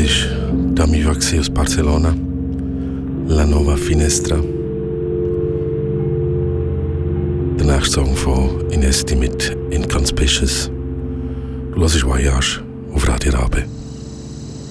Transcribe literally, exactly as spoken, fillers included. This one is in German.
ist Dami Waxi aus Barcelona, La Nova Finestra. Der nächste Song von Inesti mit Inconspicuous. Du hörst Voyage auf Radio Rabe.